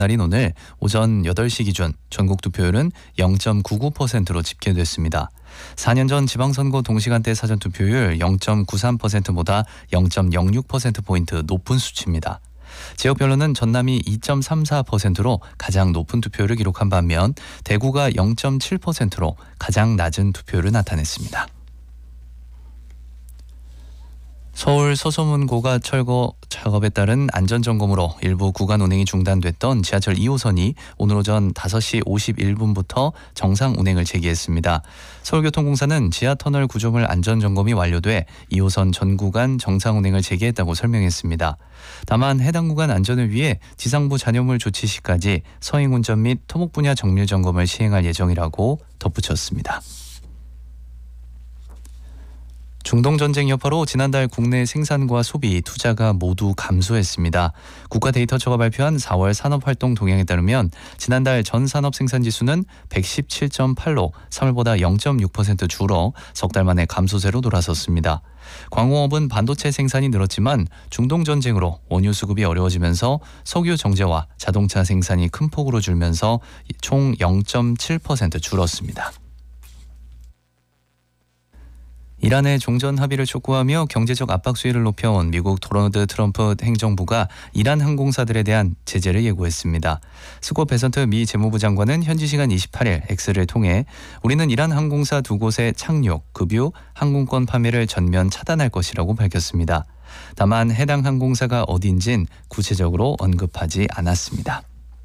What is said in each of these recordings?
날인 오늘 오전 8시 기준 전국 투표율은 0.99%로 집계됐습니다. 4년 전 지방선거 동시간대 사전투표율 0.93%보다 0.06%포인트 높은 수치입니다. 지역별로는 전남이 2.34%로 가장 높은 투표율을 기록한 반면 대구가 0.7%로 가장 낮은 투표율을 나타냈습니다. 서울 서소문 고가 철거 작업에 따른 안전점검으로 일부 구간 운행이 중단됐던 지하철 2호선이 오늘 오전 5시 51분부터 정상 운행을 재개했습니다. 서울교통공사는 지하터널 구조물 안전점검이 완료돼 2호선 전 구간 정상 운행을 재개했다고 설명했습니다. 다만 해당 구간 안전을 위해 지상부 잔여물 조치 시까지 서행 운전 및 토목 분야 정밀 점검을 시행할 예정이라고 덧붙였습니다. 중동전쟁 여파로 지난달 국내 생산과 소비, 투자가 모두 감소했습니다. 국가데이터처가 발표한 4월 산업활동 동향에 따르면 지난달 전 산업 생산지수는 117.8로 3월보다 0.6% 줄어 석 달 만에 감소세로 돌아섰습니다. 광공업은 반도체 생산이 늘었지만 중동전쟁으로 원유 수급이 어려워지면서 석유 정제와 자동차 생산이 큰 폭으로 줄면서 총 0.7% 줄었습니다. 이란의 종전 합의를 촉구하며 경제적 압박 수위를 높여온 미국 도널드 트럼프 행정부가 이란 항공사들에 대한 제재를 예고했습니다. 스콧 베선트 미 재무부 장관은 현지 시간 28일 X를 통해 우리는 이란 항공사 2곳의 착륙, 급유, 항공권 판매를 전면 차단할 것이라고 밝혔습니다. 다만 해당 항공사가 어딘진 구체적으로 언급하지 않았습니다.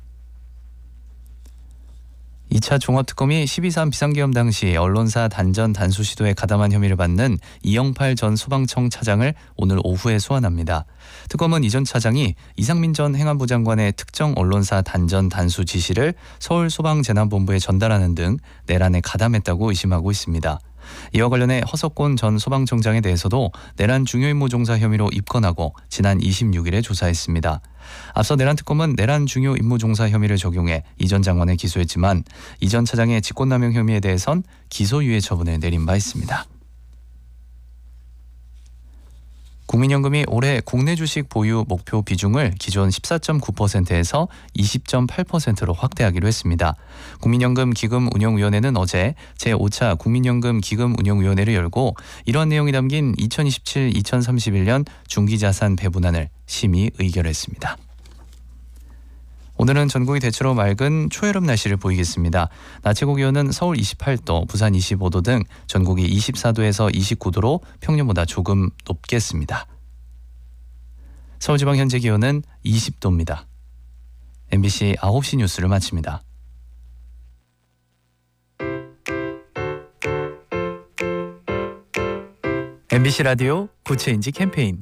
2차 종합특검이 12.3 비상계엄 당시 언론사 단전 단수 시도에 가담한 혐의를 받는 이영팔 전 소방청 차장을 오늘 오후에 소환합니다. 특검은 이 전 차장이 이상민 전 행안부 장관의 특정 언론사 단전 단수 지시를 서울소방재난본부에 전달하는 등 내란에 가담했다고 의심하고 있습니다. 이와 관련해 허석권 전 소방청장에 대해서도 내란 중요임무 종사 혐의로 입건하고 지난 26일에 조사했습니다. 앞서 내란특검은 내란 중요임무 종사 혐의를 적용해 이 전 장관을 기소했지만 이 전 차장의 직권남용 혐의에 대해선 기소유예 처분을 내린 바 있습니다. 국민연금이 올해 국내 주식 보유 목표 비중을 기존 14.9%에서 20.8%로 확대하기로 했습니다. 국민연금 기금운용위원회는 어제 제5차 국민연금 기금운용위원회를 열고 이런 내용이 담긴 2027-2031년 중기자산 배분안을 심의 의결했습니다. 오늘은 전국이 대체로 맑은 초여름 날씨를 보이겠습니다. 낮 최고 기온은 서울 28도, 부산 25도 등 전국이 24도에서 29도로 평년보다 조금 높겠습니다. 서울지방 현재 기온은 20도입니다. MBC 9시 뉴스를 마칩니다. MBC 라디오 구체인지 캠페인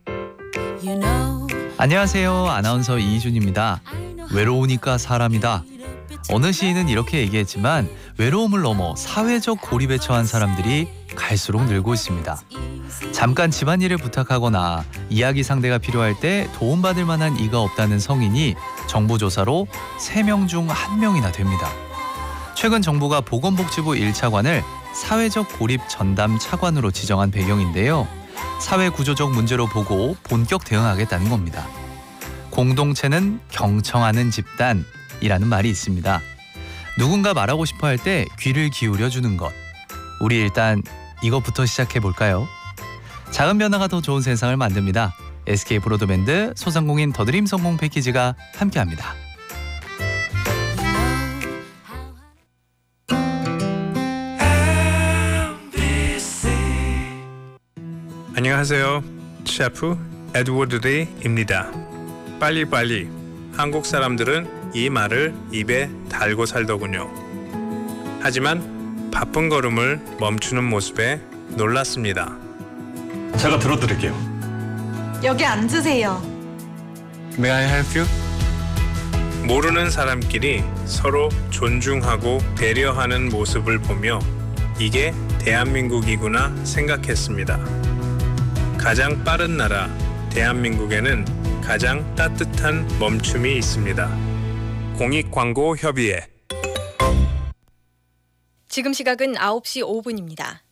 안녕하세요. 아나운서 이희준입니다. 외로우니까 사람이다. 어느 시인은 이렇게 얘기했지만 외로움을 넘어 사회적 고립에 처한 사람들이 갈수록 늘고 있습니다. 잠깐 집안일을 부탁하거나 이야기 상대가 필요할 때 도움받을 만한 이가 없다는 성인이 정부조사로 3명 중 1명이나 됩니다. 최근 정부가 보건복지부 1차관을 사회적 고립 전담 차관으로 지정한 배경인데요. 사회 구조적 문제로 보고 본격 대응하겠다는 겁니다. 공동체는 경청하는 집단이라는 말이 있습니다. 누군가 말하고 싶어 할 때 귀를 기울여 주는 것. 우리 일단 이것부터 시작해 볼까요? 작은 변화가 더 좋은 세상을 만듭니다. SK 브로드밴드 소상공인 더드림 성공 패키지가 함께합니다. 안녕하세요. 셰프 에드워드 리입니다. 빨리빨리. 한국 사람들은 이 말을 입에 달고 살더군요. 하지만 바쁜 걸음을 멈추는 모습에 놀랐습니다. 제가 들어드릴게요. 여기 앉으세요. May I help you? 모르는 사람끼리 서로 존중하고 배려하는 모습을 보며 이게 대한민국이구나 생각했습니다. 가장 빠른 나라 대한민국에는 가장 따뜻한 멈춤이 있습니다. 공익광고협의회. 지금 시각은 9시 5분입니다.